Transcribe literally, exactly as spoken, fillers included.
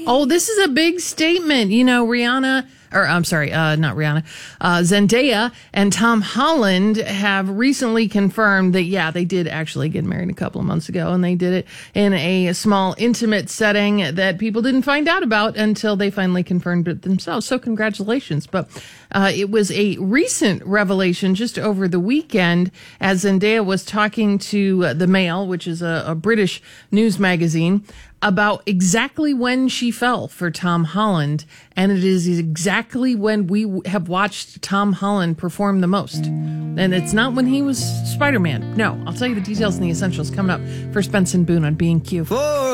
Oh, this is a big statement. You know, Rihanna, or I'm sorry, uh, not Rihanna, uh, Zendaya and Tom Holland have recently confirmed that, yeah, they did actually get married a couple of months ago, and they did it in a small, intimate setting that people didn't find out about until they finally confirmed it themselves. So congratulations. But uh, it was a recent revelation just over the weekend as Zendaya was talking to uh, The Mail, which is a, a British news magazine, about exactly when she fell for Tom Holland. And it is exactly when we have watched Tom Holland perform the most. And it's not when he was Spider-Man. No, I'll tell you the details and the essentials coming up for Spence and Boone on B and Q.